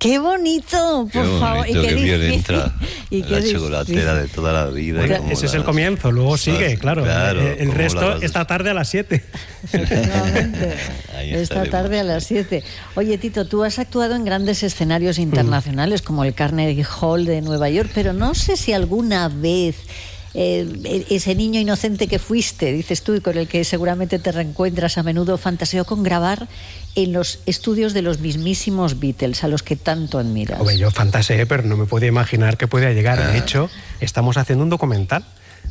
¡Qué bonito! Por favor. Y qué bien entra y la chocolatera de toda la vida. Bueno, ese es el comienzo, luego sigue, claro. El resto esta tarde a las 7. Efectivamente. Esta tarde a las 7. Oye, Tito, tú has actuado en grandes escenarios internacionales como el Carnegie Hall de Nueva York, pero no sé si alguna vez ese niño inocente que fuiste, dices tú, y con el que seguramente te reencuentras a menudo, fantaseó con grabar en los estudios de los mismísimos Beatles, a los que tanto admiras. Hombre, yo fantaseé, pero no me podía imaginar que podía llegar. De hecho, estamos haciendo un documental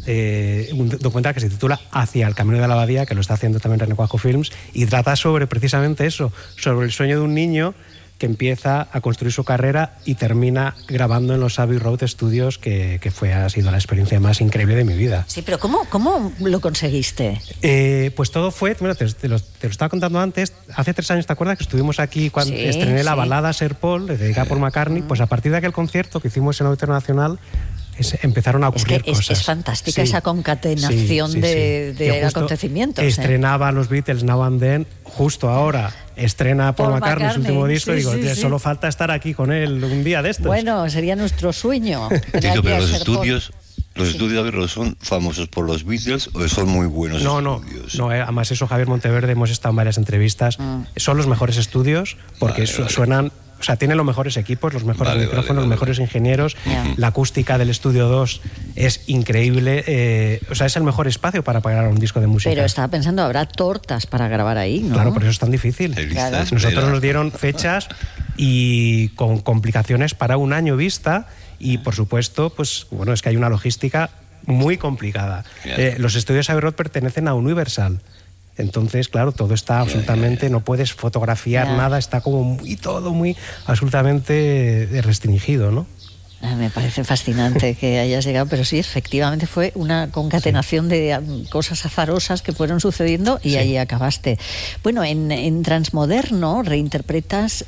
que se titula Hacia el camino de la abadía, que lo está haciendo también René Cuajo Films, y trata sobre precisamente eso, sobre el sueño de un niño que empieza a construir su carrera y termina grabando en los Abbey Road Studios, que ha sido la experiencia más increíble de mi vida. Sí, pero ¿cómo lo conseguiste? Pues todo fue, bueno, te lo estaba contando antes, hace 3 años, ¿te acuerdas que estuvimos aquí cuando estrené la balada Sir Paul, dedicada por McCartney? Pues a partir de aquel concierto que hicimos en el Auditorio Nacional, empezaron a ocurrir cosas. Es fantástica esa concatenación de acontecimientos. Estrenaba los Beatles Now and Then, justo ahora estrena Paul McCartney su último disco, solo falta estar aquí con él un día de estos. Bueno, sería nuestro sueño. Tito, pero los estudios son famosos por los Beatles o son muy buenos estudios. No, además eso, Javier Monteverde, hemos estado en varias entrevistas, son los mejores estudios porque suenan... O sea, tiene los mejores equipos, los mejores micrófonos, los mejores ingenieros. La acústica del Estudio 2 es increíble. O sea, es el mejor espacio para grabar un disco de música. Pero estaba pensando, habrá tortas para grabar ahí, ¿no? Claro, por eso es tan difícil. Claro. Nosotros nos dieron fechas y con complicaciones para un año vista. Y, por supuesto, pues bueno, es que hay una logística muy complicada. Los estudios Abbey Road pertenecen a Universal. Entonces, claro, todo está absolutamente, no puedes fotografiar nada, está como muy absolutamente restringido, ¿no? Me parece fascinante que hayas llegado, pero sí, efectivamente fue una concatenación de cosas azarosas que fueron sucediendo y ahí acabaste. Bueno, en Transmoderno reinterpretas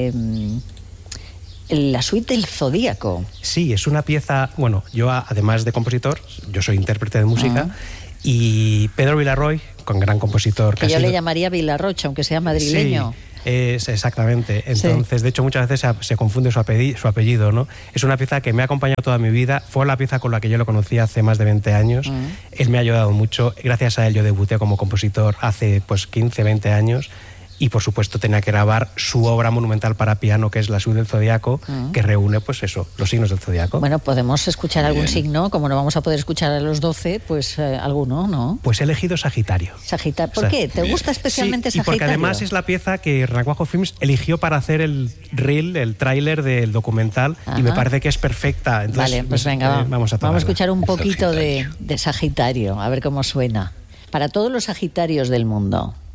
la suite del Zodíaco. Sí, es una pieza, bueno, yo además de compositor, yo soy intérprete de música, y Pedro Villarroy, con gran compositor. Que yo le llamaría Villarrocha, aunque sea madrileño. Sí, exactamente. Entonces, de hecho, muchas veces se confunde su apellido, ¿no? Es una pieza que me ha acompañado toda mi vida. Fue la pieza con la que yo lo conocí hace más de 20 años. Él me ha ayudado mucho. Gracias a él yo debuté como compositor hace 15, 20 años. Y, por supuesto, tenía que grabar su obra monumental para piano, que es la suite del Zodíaco, que reúne, pues eso, los signos del Zodíaco. Bueno, podemos escuchar algún signo, como no vamos a poder escuchar a los 12, pues alguno, ¿no? Pues he elegido Sagitario. Sagitario. ¿Por qué? ¿Te gusta especialmente Sagitario? Porque además es la pieza que René Cuajo Films eligió para hacer el reel, el tráiler del documental, y me parece que es perfecta. Entonces, vale, pues venga, vamos a escuchar un poquito Sagitario. de Sagitario, a ver cómo suena. Para todos los Sagitarios del mundo.